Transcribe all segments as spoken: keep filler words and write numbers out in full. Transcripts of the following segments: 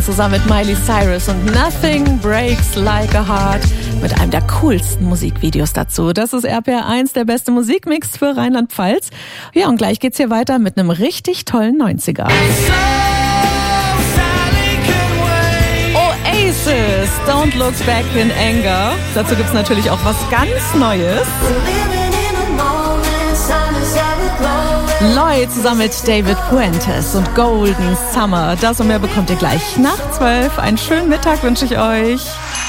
Zusammen mit Miley Cyrus und Nothing Breaks Like a Heart mit einem der coolsten Musikvideos dazu. Das ist R P R eins, der beste Musikmix für Rheinland-Pfalz. Ja, und gleich geht's hier weiter mit einem richtig tollen neunziger. Oasis, Don't Look Back in Anger. Dazu gibt's natürlich auch was ganz Neues. Lloyd zusammen mit David Fuentes und Golden Summer. Das und mehr bekommt ihr gleich nach zwölf. Einen schönen Mittag wünsche ich euch.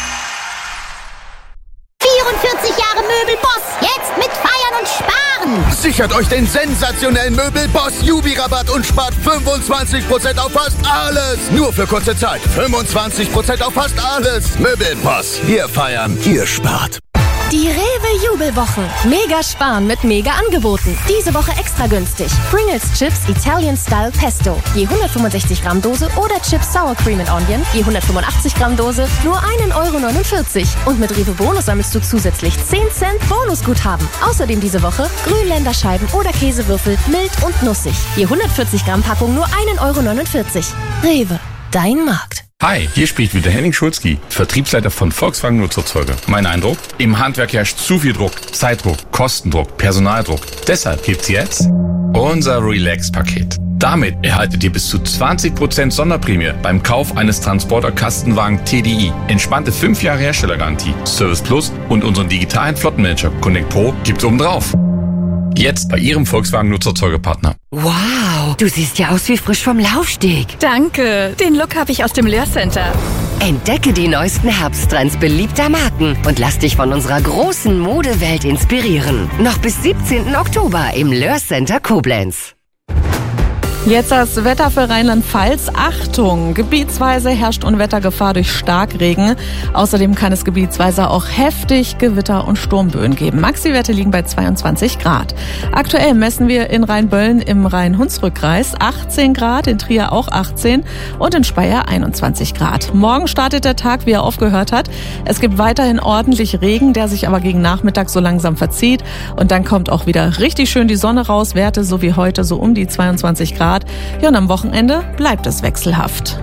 vierundvierzig Jahre Möbelboss. Jetzt mit Feiern und Sparen. Sichert euch den sensationellen Möbelboss Jubi-Rabatt und spart fünfundzwanzig Prozent auf fast alles. Nur für kurze Zeit. fünfundzwanzig Prozent auf fast alles. Möbelboss. Wir feiern, ihr spart. Die Rewe-Jubelwochen. Mega sparen mit Mega-Angeboten. Diese Woche extra günstig. Pringles Chips Italian Style Pesto. Je hundertfünfundsechzig Gramm Dose oder Chips Sour Cream and Onion. Je hundertfünfundachtzig Gramm Dose. Nur ein Euro neunundvierzig. Und mit Rewe Bonus sammelst du zusätzlich zehn Cent Bonusguthaben. Außerdem diese Woche Grünländerscheiben oder Käsewürfel mild und nussig. Je hundertvierzig Gramm Packung nur ein Euro neunundvierzig. Rewe. Dein Markt. Hi, hier spricht wieder Henning Schulzki, Vertriebsleiter von Volkswagen Nutzerzeuger. Mein Eindruck? Im Handwerk herrscht zu viel Druck, Zeitdruck, Kostendruck, Personaldruck. Deshalb gibt's jetzt unser Relax-Paket. Damit erhaltet ihr bis zu zwanzig Prozent Sonderprämie beim Kauf eines Transporter-Kastenwagen T D I. Entspannte fünf Jahre Herstellergarantie, Service Plus und unseren digitalen Flottenmanager Connect Pro gibt's obendrauf. Jetzt bei Ihrem Volkswagen Nutzerzeugerpartner. Wow, du siehst ja aus wie frisch vom Laufsteg. Danke, den Look habe ich aus dem Lehrcenter. Entdecke die neuesten Herbsttrends beliebter Marken und lass dich von unserer großen Modewelt inspirieren. Noch bis siebzehnten Oktober im Lehrcenter Koblenz. Jetzt das Wetter für Rheinland-Pfalz. Achtung, gebietsweise herrscht Unwettergefahr durch Starkregen. Außerdem kann es gebietsweise auch heftig Gewitter und Sturmböen geben. Maxi-Werte liegen bei zweiundzwanzig Grad. Aktuell messen wir in Rheinböllen im Rhein-Hunsrück-Kreis achtzehn Grad, in Trier auch achtzehn und in Speyer einundzwanzig Grad. Morgen startet der Tag, wie er aufgehört hat. Es gibt weiterhin ordentlich Regen, der sich aber gegen Nachmittag so langsam verzieht. Und dann kommt auch wieder richtig schön die Sonne raus. Werte so wie heute so um die zweiundzwanzig Grad. Ja, und am Wochenende bleibt es wechselhaft.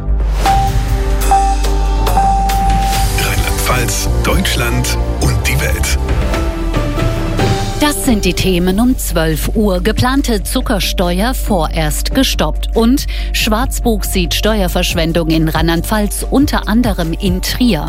Rheinland-Pfalz, Deutschland und die Welt. Das sind die Themen um zwölf Uhr. Geplante Zuckersteuer vorerst gestoppt. Und Schwarzbuch sieht Steuerverschwendung in Rheinland-Pfalz, unter anderem in Trier.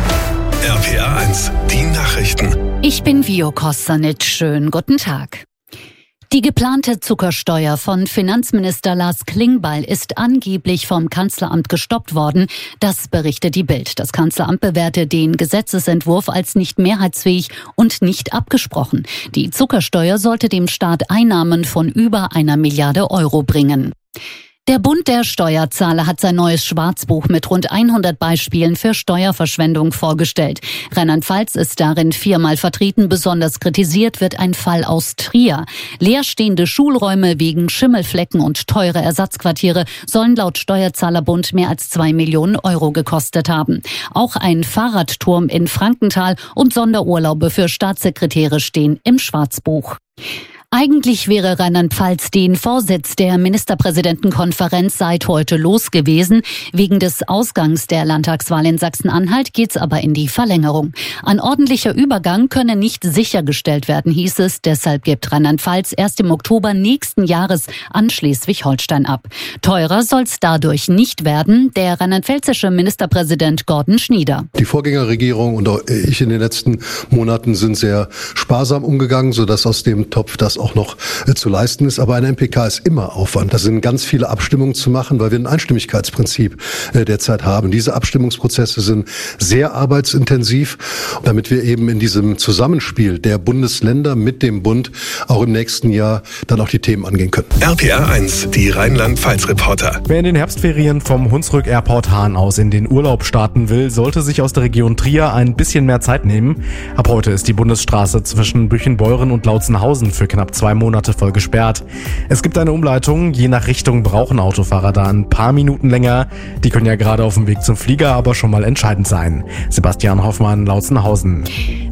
R P R eins, die Nachrichten. Ich bin Vio Kostanic. Schönen guten Tag. Die geplante Zuckersteuer von Finanzminister Lars Klingbeil ist angeblich vom Kanzleramt gestoppt worden. Das berichtet die Bild. Das Kanzleramt bewertet den Gesetzesentwurf als nicht mehrheitsfähig und nicht abgesprochen. Die Zuckersteuer sollte dem Staat Einnahmen von über einer Milliarde Euro bringen. Der Bund der Steuerzahler hat sein neues Schwarzbuch mit rund hundert Beispielen für Steuerverschwendung vorgestellt. Rheinland-Pfalz ist darin viermal vertreten. Besonders kritisiert wird ein Fall aus Trier. Leerstehende Schulräume wegen Schimmelflecken und teure Ersatzquartiere sollen laut Steuerzahlerbund mehr als zwei Millionen Euro gekostet haben. Auch ein Fahrradturm in Frankenthal und Sonderurlaube für Staatssekretäre stehen im Schwarzbuch. Eigentlich wäre Rheinland-Pfalz den Vorsitz der Ministerpräsidentenkonferenz seit heute los gewesen. Wegen des Ausgangs der Landtagswahl in Sachsen-Anhalt geht's aber in die Verlängerung. Ein ordentlicher Übergang könne nicht sichergestellt werden, hieß es. Deshalb gibt Rheinland-Pfalz erst im Oktober nächsten Jahres an Schleswig-Holstein ab. Teurer soll's dadurch nicht werden. Der rheinland-pfälzische Ministerpräsident Gordon Schnieder. Die Vorgängerregierung und auch ich in den letzten Monaten sind sehr sparsam umgegangen, sodass aus dem Topf das auch noch äh, zu leisten ist. Aber ein M P K ist immer Aufwand. Da sind ganz viele Abstimmungen zu machen, weil wir ein Einstimmigkeitsprinzip äh, derzeit haben. Diese Abstimmungsprozesse sind sehr arbeitsintensiv, damit wir eben in diesem Zusammenspiel der Bundesländer mit dem Bund auch im nächsten Jahr dann auch die Themen angehen können. R P R eins, die Rheinland-Pfalz-Reporter. Wer in den Herbstferien vom Hunsrück Airport Hahn aus in den Urlaub starten will, sollte sich aus der Region Trier ein bisschen mehr Zeit nehmen. Ab heute ist die Bundesstraße zwischen Büchenbeuren und Lautzenhausen für knapp zwei Monate voll gesperrt. Es gibt eine Umleitung, je nach Richtung brauchen Autofahrer da ein paar Minuten länger. Die können ja gerade auf dem Weg zum Flieger aber schon mal entscheidend sein. Sebastian Hoffmann, Lautzenhausen.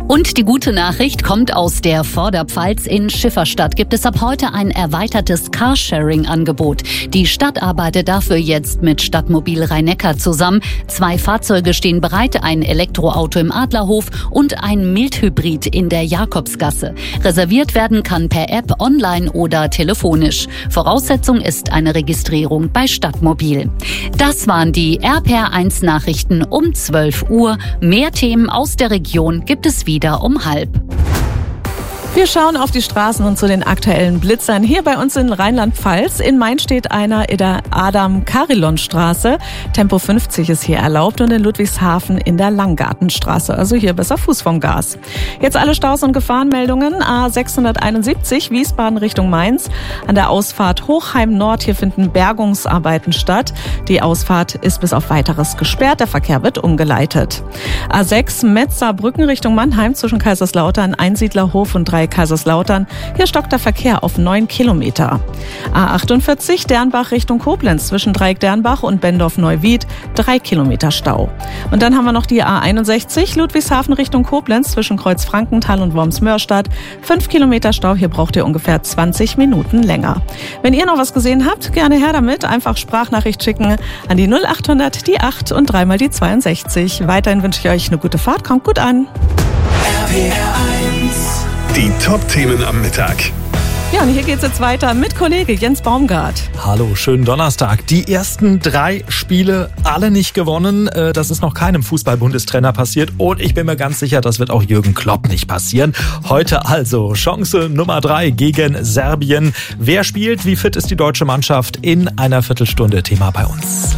Und die gute Nachricht kommt aus der Vorderpfalz. In Schifferstadt gibt es ab heute ein erweitertes Carsharing-Angebot. Die Stadt arbeitet dafür jetzt mit Stadtmobil Rhein-Neckar zusammen. Zwei Fahrzeuge stehen bereit, ein Elektroauto im Adlerhof und ein Mildhybrid in der Jakobsgasse. Reserviert werden kann per App, online oder telefonisch. Voraussetzung ist eine Registrierung bei Stadtmobil. Das waren die R P R eins Nachrichten um zwölf Uhr. Mehr Themen aus der Region gibt es wieder um halb. Wir schauen auf die Straßen und zu den aktuellen Blitzern. Hier bei uns in Rheinland-Pfalz. In Main steht einer in der Adam-Karillon-Straße. Tempo fünfzig ist hier erlaubt und in Ludwigshafen in der Langgartenstraße. Also hier besser Fuß vom Gas. Jetzt alle Staus- und Gefahrenmeldungen. A sechshunderteinundsiebzig Wiesbaden Richtung Mainz. An der Ausfahrt Hochheim Nord. Hier finden Bergungsarbeiten statt. Die Ausfahrt ist bis auf Weiteres gesperrt. Der Verkehr wird umgeleitet. A sechs Metzerbrücken Richtung Mannheim zwischen Kaiserslautern, Einsiedlerhof und drei Kaiserslautern. Hier stockt der Verkehr auf neun Kilometer. A achtundvierzig Dernbach Richtung Koblenz zwischen Dreieck Dernbach und Bendorf-Neuwied. drei Kilometer Stau. Und dann haben wir noch die A einundsechzig Ludwigshafen Richtung Koblenz zwischen Kreuz-Frankenthal und Worms-Mörstadt. fünf Kilometer Stau. Hier braucht ihr ungefähr zwanzig Minuten länger. Wenn ihr noch was gesehen habt, gerne her damit. Einfach Sprachnachricht schicken an die null achthundert, die acht und dreimal die zweiundsechzig. Weiterhin wünsche ich euch eine gute Fahrt. Kommt gut an. R P R eins. Die Top-Themen am Mittag. Ja, und hier geht's jetzt weiter mit Kollege Jens Baumgart. Hallo, schönen Donnerstag. Die ersten drei Spiele alle nicht gewonnen. Das ist noch keinem Fußball-Bundestrainer passiert. Und ich bin mir ganz sicher, das wird auch Jürgen Klopp nicht passieren. Heute also Chance Nummer drei gegen Serbien. Wer spielt? Wie fit ist die deutsche Mannschaft? In einer Viertelstunde Thema bei uns.